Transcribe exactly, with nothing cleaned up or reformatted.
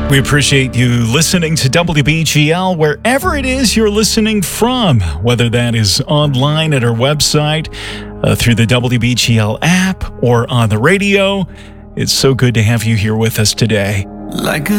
We appreciate you listening to W B G L wherever it is you're listening from, whether that is online at our website, uh, through the W B G L app, or on the radio. It's so good to have you here with us today. Like a